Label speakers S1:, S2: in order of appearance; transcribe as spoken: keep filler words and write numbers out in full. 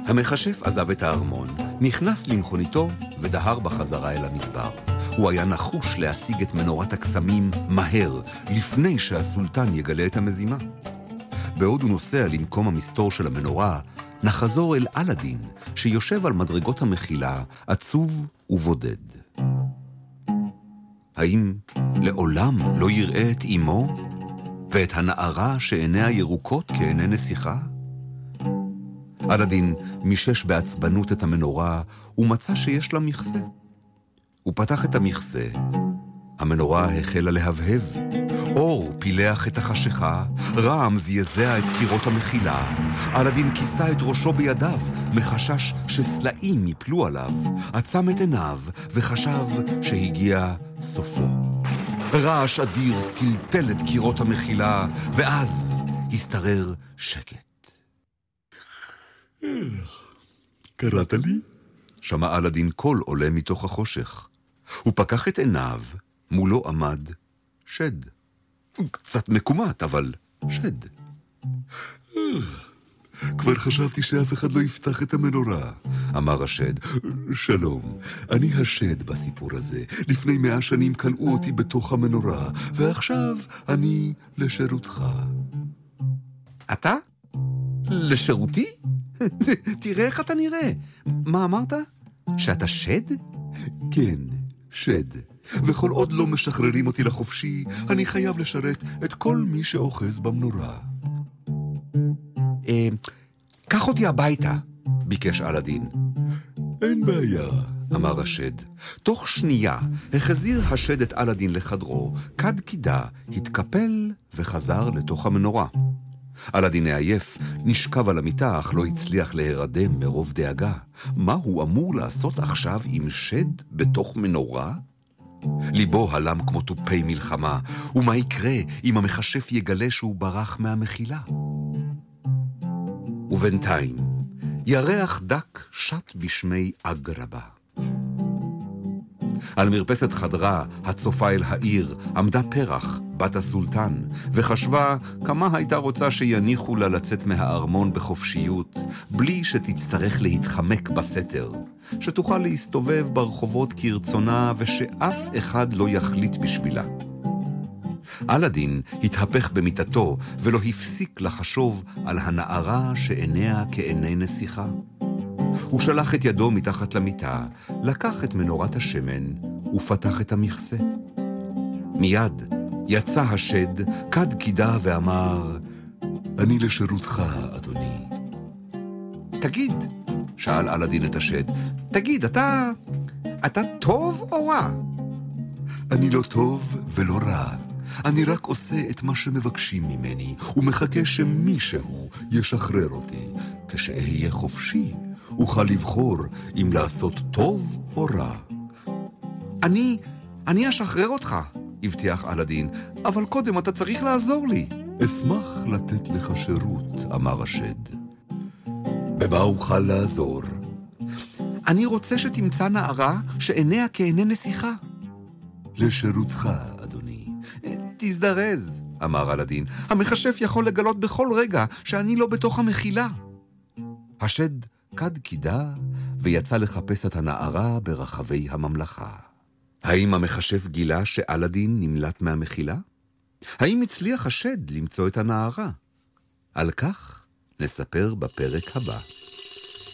S1: המכשף עזב את הארמון, נכנס למכוניתו ודהר בחזרה אל המדבר. הוא היה נחוש להשיג את מנורת הקסמים מהר, לפני שהסולטן יגלה את המזימה. בעוד הוא נוסע למקום המסתור של המנורה, נחזור אל אלאדין, שיושב על מדרגות המחילה, עצוב ובודד. האם לעולם לא יראה את אמו, ואת הנערה שעיניה ירוקות כעיני נסיכה? אלאדין מישש בעצבנות את המנורה, ומצא שיש לה מכסה. הוא פתח את המכסה, המנורה החלה להבהב. אור פילח את החשיכה, רעם זיזע את קירות המחילה. אלאדין כיסה את ראשו בידיו, מחשש שסלעים יפלו עליו. עצם את עיניו וחשב שהגיע סופו. רעש אדיר טלטל את קירות המחילה, ואז הסתרר שקט.
S2: קראת לי?
S1: שמע אלאדין קול עולה מתוך החושך. הוא פקח את עיניו, מולו עמד שד. קצת מקומט, אבל שד.
S2: כבר חשבתי שאף אחד לא יפתח את המנורה,
S1: אמר השד.
S2: שלום, אני השד בסיפור הזה. לפני מאה שנים קלעו אותי בתוך המנורה, ועכשיו אני לשירותך.
S1: אתה? לשירותי? תראה איך אתה נראה. מה אמרת? שאתה שד?
S2: כן, שד. וכל עוד לא משחררים אותי לחופשי, אני חייב לשרת את כל מי שאוחז במנורה.
S1: אה, קח אותי הביתה, ביקש אלאדין.
S2: אין בעיה,
S1: אמר השד. תוך שנייה החזיר השד את אלאדין לחדרו, כד קידה, התקפל וחזר לתוך המנורה. אלאדין העייף נשכב על המיטה, אך לא הצליח להירדם מרוב דאגה. מה הוא אמור לעשות עכשיו עם שד בתוך מנורה? ליבו הלם כמו טופי מלחמה, ומה יקרה אם המכשף יגלה שהוא ברח מהמחילה? ובינתיים, ירח דק שט בשמי אגרבה. על מרפסת חדרה, הצופה אל העיר, עמדה פרח, בת הסולטן, וחשבה כמה הייתה רוצה שיניחו לה לצאת מהארמון בחופשיות, בלי שתצטרך להתחמק בסתר, שתוכל להסתובב ברחובות כרצונה ושאף אחד לא יחליט בשבילה. אלאדין התהפך במיטתו ולא הפסיק לחשוב על הנערה שעיניה כעיני נסיכה. הוא שלח את ידו מתחת למיטה, לקח את מנורת השמן ופתח את המכסה. מיד יצא השד, כד קידה ואמר,
S2: אני לשירותך, אדוני.
S1: תגיד, שאל אלאדין את השד, תגיד, אתה, אתה טוב או רע?
S2: אני לא טוב ולא רע. אני רק עושה את מה שמבקשים ממני, ומחכה שמישהו ישחרר אותי. כשאהיה חופשי, אוכל לבחור אם לעשות טוב או רע.
S1: אני, אני אשחרר אותך, הבטיח אלאדין, אבל קודם אתה צריך לעזור לי.
S2: אשמח לתת לך שירות, אמר השד. במה אוכל לעזור?
S1: אני רוצה שתמצא נערה שעיניה כעיני נסיכה.
S2: לשירותך, אדוני.
S1: תזדרז, אמר אלאדין. המכשף יכול לגלות בכל רגע שאני לא בתוך המחילה. השד כד קידה ויצא לחפש את הנערה ברחבי הממלכה. האם המכשף גילה שאלאדין נמלט מהמחילה? האם הצליח השד למצוא את הנערה? על כך נספר בפרק הבא.